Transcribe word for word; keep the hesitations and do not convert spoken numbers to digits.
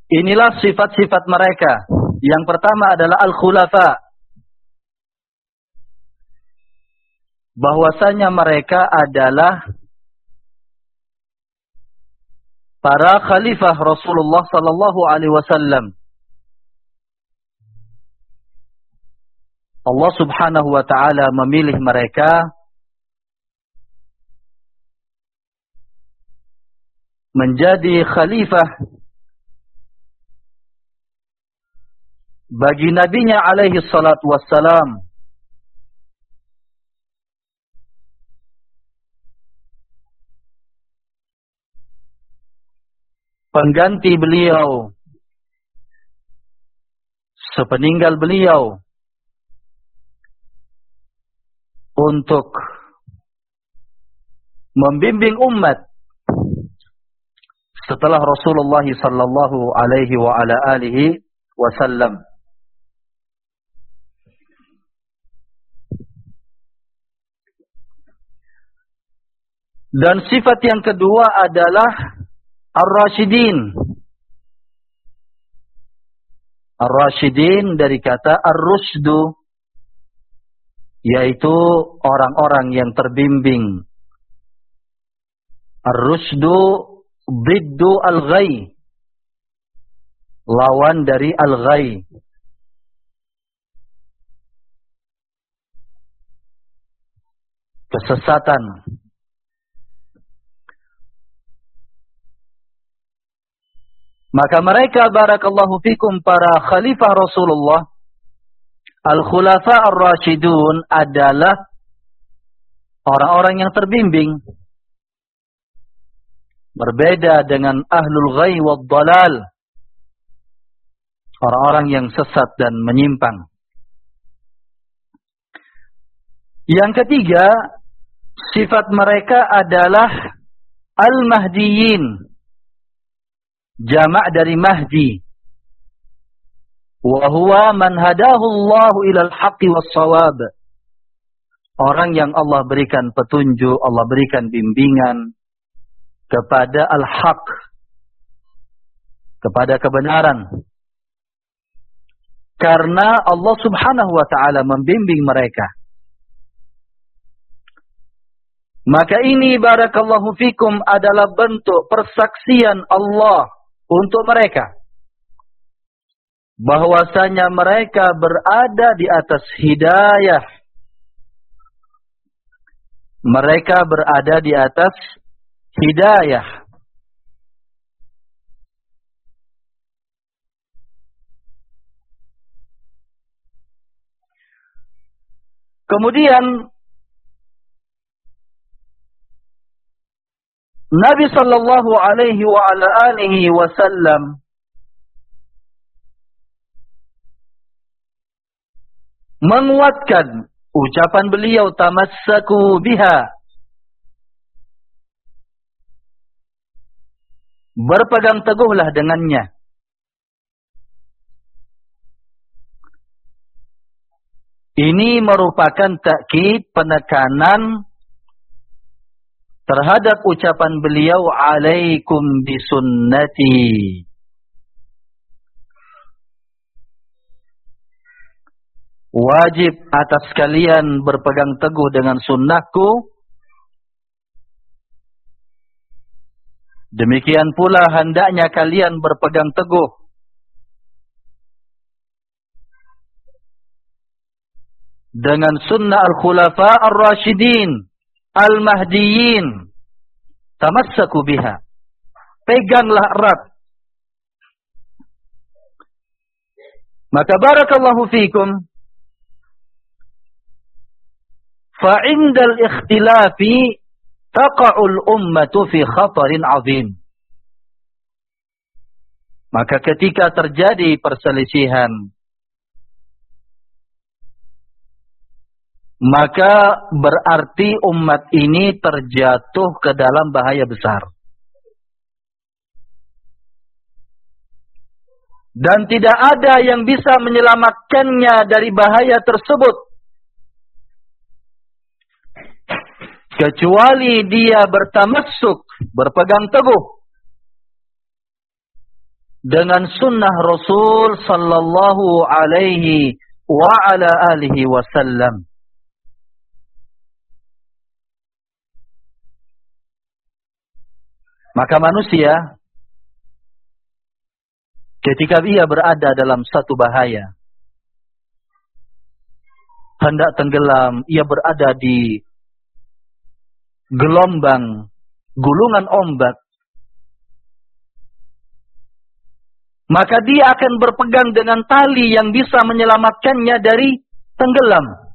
Inilah sifat-sifat mereka. Yang pertama adalah al-khulafa. Bahwasanya mereka adalah para khalifah Rasulullah sallallahu alaihi wasallam. Allah Subhanahu wa taala memilih mereka menjadi khalifah bagi nabinya alaihi salatu wassalam. Pengganti beliau sepeninggal beliau untuk membimbing umat setelah Rasulullah sallallahu alaihi wa ala alihi wasallam. Dan sifat yang kedua adalah Ar-Rasyidin. Ar-Rasyidin dari kata Ar-Rusdu, yaitu orang-orang yang terbimbing. Ar-Rusdu biddu al-ghay, lawan dari al-ghay. Kesesatan. Maka mereka, barakallahu fikum, para khalifah Rasulullah, al-khulafa ar-rasyidun, adalah orang-orang yang terbimbing. Berbeda dengan ahlul ghay wad dalal, orang-orang yang sesat dan menyimpang. Yang ketiga, sifat mereka adalah al-mahdiyin. Jamak dari mahdi. Wa huwa man hadahu Allah ila al-haqqi was-shawab. Orang yang Allah berikan petunjuk, Allah berikan bimbingan kepada al-haq, kepada kebenaran. Karena Allah Subhanahu wa taala membimbing mereka. Maka ini, barakallahu fikum, adalah bentuk persaksian Allah untuk mereka, bahwasanya mereka berada di atas hidayah. Mereka berada di atas hidayah. Kemudian Nabi sallallahu alaihi wa ala alihi wasallam menguatkan ucapan beliau, tamassaku biha, berpegang teguhlah dengannya. Ini merupakan takkid, penekanan terhadap ucapan beliau, alaikum bisunnati. Wajib atas kalian berpegang teguh dengan sunnahku. Demikian pula hendaknya kalian berpegang teguh dengan sunnah al-khulafa ar-rasyidin al-mahdiyin. Tamassaku biha. Peganglah erat. Maka barakallahu fikum, fa'indal ikhtilafi taqa'ul ummatu fi khatarin azim. Maka ketika terjadi perselisihan, maka berarti umat ini terjatuh ke dalam bahaya besar. Dan tidak ada yang bisa menyelamatkannya dari bahaya tersebut, kecuali dia bertamassuk, berpegang teguh dengan sunnah Rasul sallallahu alaihi wa ala alihi wasallam. Maka manusia ketika ia berada dalam satu bahaya, hendak tenggelam, ia berada di gelombang, gulungan ombak, maka dia akan berpegang dengan tali yang bisa menyelamatkannya dari tenggelam.